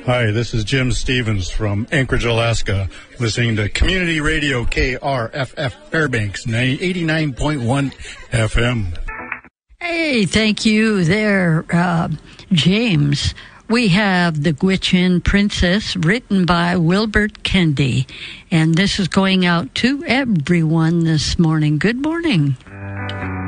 Hi, this is Jim Stevens from Anchorage, Alaska, listening to Community Radio KRFF Fairbanks, 89.1 FM. Hey, thank you there, James. We have The Gwich'in Princess, written by Wilbert Kendi, and this is going out to everyone this morning. Good morning.